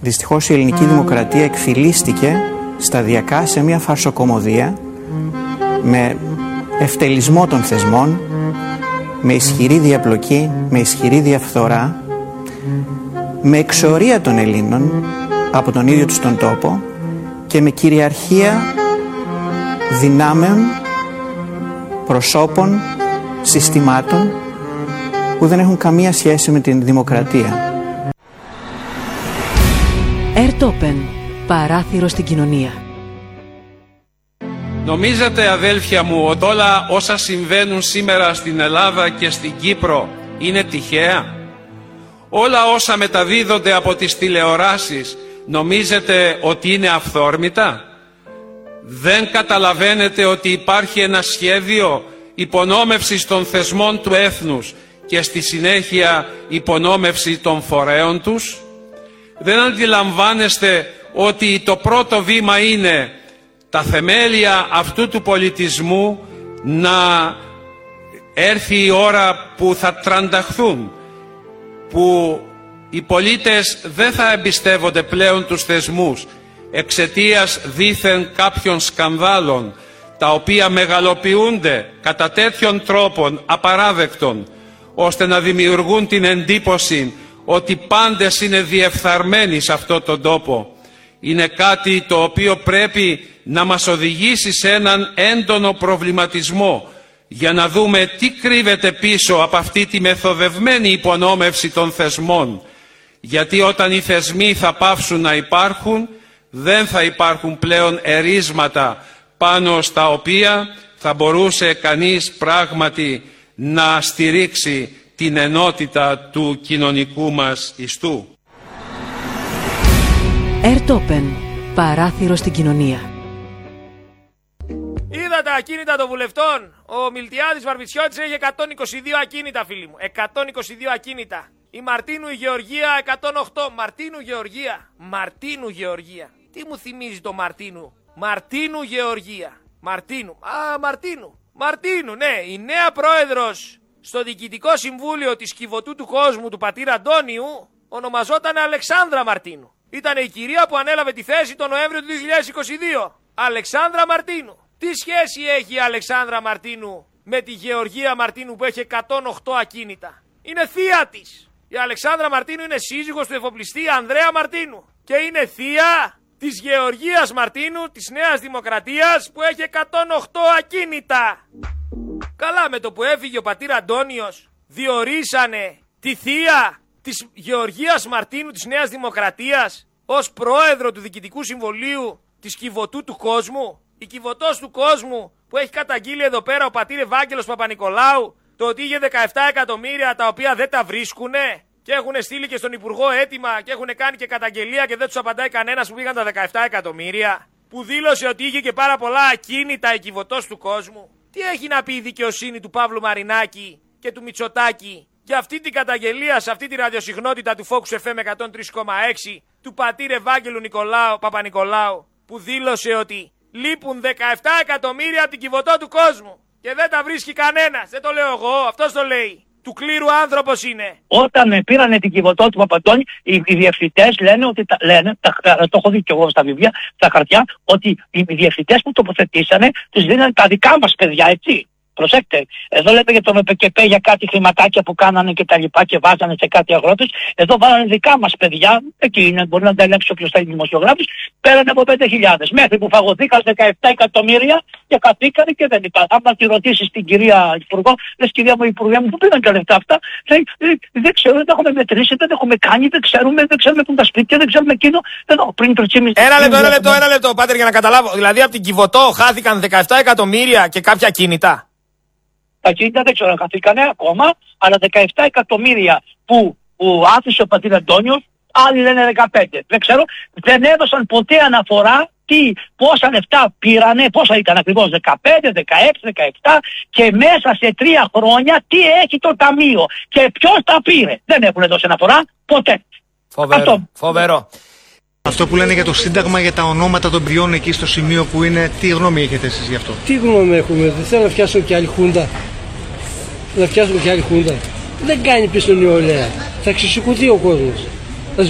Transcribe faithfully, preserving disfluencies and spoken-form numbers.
Δυστυχώς η ελληνική δημοκρατία εκφυλίστηκε σταδιακά σε μια φαρσοκομωδία με ευτελισμό των θεσμών, με ισχυρή διαπλοκή, με ισχυρή διαφθορά, με εξορία των Ελλήνων από τον ίδιο τους τον τόπο και με κυριαρχία δυνάμεων, προσώπων, συστημάτων που δεν έχουν καμία σχέση με την δημοκρατία. Ερτόπεν, παράθυρο στην κοινωνία. Νομίζετε, αδέλφια μου, ότι όλα όσα συμβαίνουν σήμερα στην Ελλάδα και στην Κύπρο είναι τυχαία? Όλα όσα μεταδίδονται από τις τηλεοράσεις νομίζετε ότι είναι αυθόρμητα? Δεν καταλαβαίνετε ότι υπάρχει ένα σχέδιο υπονόμευσης των θεσμών του έθνους και στη συνέχεια υπονόμευση των φορέων τους? Δεν αντιλαμβάνεστε ότι το πρώτο βήμα είναι τα θεμέλια αυτού του πολιτισμού να έρθει η ώρα που θα τρανταχθούν, που οι πολίτες δεν θα εμπιστεύονται πλέον τους θεσμούς εξαιτίας δήθεν κάποιων σκανδάλων, τα οποία μεγαλοποιούνται κατά τέτοιων τρόπων απαράδεκτων, ώστε να δημιουργούν την εντύπωση ότι πάντες είναι διεφθαρμένοι σε αυτόν τον τόπο. Είναι κάτι το οποίο πρέπει να μας οδηγήσει σε έναν έντονο προβληματισμό για να δούμε τι κρύβεται πίσω από αυτή τη μεθοδευμένη υπονόμευση των θεσμών. Γιατί όταν οι θεσμοί θα πάψουν να υπάρχουν, δεν θα υπάρχουν πλέον ερίσματα πάνω στα οποία θα μπορούσε κανείς πράγματι να στηρίξει την ενότητα του κοινωνικού μας ιστού. Ερτόπεν, παράθυρο στην κοινωνία. Είδα τα ακίνητα των βουλευτών. Ο Μιλτιάδης Βαρβιτσιώτης έχει εκατόν είκοσι δύο ακίνητα, φίλοι μου. εκατόν είκοσι δύο ακίνητα. Η Μαρτίνου η Γεωργία εκατόν οκτώ. Μαρτίνου Γεωργία. Μαρτίνου Γεωργία. Τι μου θυμίζει το Μαρτίνου? Μαρτίνου Γεωργία. Μαρτίνου. Α, Μαρτίνου. Μαρτίνου, ναι. Η νέα πρόεδρος στο Διοικητικό Συμβούλιο της Κιβωτού του Κόσμου του πατήρα Αντώνιου ονομαζόταν Αλεξάνδρα Μαρτίνου. Ήταν η κυρία που ανέλαβε τη θέση τον Νοέμβριο του δύο χιλιάδες είκοσι δύο. Αλεξάνδρα Μαρτίνου. Τι σχέση έχει η Αλεξάνδρα Μαρτίνου με τη Γεωργία Μαρτίνου που έχει εκατόν οκτώ ακίνητα? Είναι θεία της. Η Αλεξάνδρα Μαρτίνου είναι σύζυγος του εφοπλιστή Ανδρέα Μαρτίνου και είναι θεία της Γεωργίας Μαρτίνου της Νέας Δημοκρατίας που έχει εκατόν οκτώ ακίνητα. Καλά, με το που έφυγε ο πατήρ Αντώνιος διορίσανε τη θεία της Γεωργίας Μαρτίνου της Νέας Δημοκρατίας ως πρόεδρο του Διοικητικού Συμβουλίου της Κιβωτού του Κόσμου. Η Κιβωτός του Κόσμου που έχει καταγγείλει εδώ πέρα ο πατήρ Ευάγγελος Παπα-Νικολάου το ότι είχε δεκαεπτά εκατομμύρια τα οποία δεν τα βρίσκουνε και έχουν στείλει και στον Υπουργό έτοιμα και έχουν κάνει και καταγγελία και δεν τους απαντάει κανένας που πήγαν τα δεκαεπτά εκατομμύρια, που δήλωσε ότι είχε και πάρα πολλά ακίνητα η Κιβωτός του Κόσμου. Τι έχει να πει η δικαιοσύνη του Παύλου Μαρινάκη και του Μητσοτάκη για αυτή την καταγγελία σε αυτή τη ραδιοσυχνότητα του Focus εφ εμ εκατόν τρία κόμμα έξι του πατήρ Ευάγγελου Νικολάου, Παπα-Νικολάου, που δήλωσε ότι λείπουν δεκαεπτά εκατομμύρια από την Κιβωτό του Κόσμου και δεν τα βρίσκει κανένας. Δεν το λέω εγώ, αυτός το λέει. Του κλήρου άνθρωπος είναι. Όταν πήρανε την Κιβωτό του Παπαντώνη, οι, οι διευθυντές λένε, ότι τα, λένε τα, το έχω δει και εγώ στα βιβλία, στα χαρτιά, ότι οι διευθυντές που τοποθετήσανε τους δίνανε τα δικά μας παιδιά, έτσι. Προσέξτε, εδώ λέτε για τον ΕΠΚΠ για κάτι χρηματάκια που κάνανε και τα λοιπά και βάζανε σε κάτι αγρότες. Εδώ βάλανε δικά μας παιδιά, εκεί είναι, μπορεί να τα ελέγξει όποιος θέλει δημοσιογράφος, πέρανε από πέντε χιλιάδες. Μέχρι που φαγωθήκαν δεκαεπτά εκατομμύρια και καθήκανε και δεν υπάρχει. Αν τη ρωτήσεις την κυρία Υπουργό, λες κυρία μου, Υπουργέ μου, πού πήγαν τα λεφτά αυτά, λέει, δεν ξέρω, δεν τα έχουμε μετρήσει, δεν τα έχουμε κάνει, δεν ξέρουμε, δεν ξέρουμε πού είναι τα σπίτια, δεν ξέρουμε εκείνο. Εδώ, πριν ένα λεπτό, ένα λεπτό, ένα λεπτό, πάτερ, για να καταλάβω. Δηλαδή από την Κιβωτό χάθηκαν δεκαεπτά εκατομμύρια και κάποια κίνητα. Τα κίνητα δεν ξέρω αν χαθήκανε ακόμα, αλλά δεκαεπτά εκατομμύρια που, που άφησε ο πατήρ Αντώνιος, άλλοι λένε δεκαπέντε. Δεν ξέρω, δεν έδωσαν ποτέ αναφορά τι, πόσα λεφτά πήρανε, πόσα ήταν ακριβώς, δεκαπέντε, δεκαέξι, δεκαεπτά και μέσα σε τρία χρόνια τι έχει το ταμείο και ποιος τα πήρε. Δεν έχουν δώσει αναφορά ποτέ. Φοβερό. Αυτό. Φοβερό. Αυτό που λένε για το Σύνταγμα, για τα ονόματα των ποιών εκεί στο σημείο που είναι, τι γνώμη έχετε εσείς γι' αυτό? Τι γνώμη έχουμε, δεν θέλω να φτιάσουν και άλλη χούντα. Να φτιάσουν και άλλη χούντα. Δεν κάνει πίσω νεολαία. Θα ξεσηκωθεί ο κόσμος.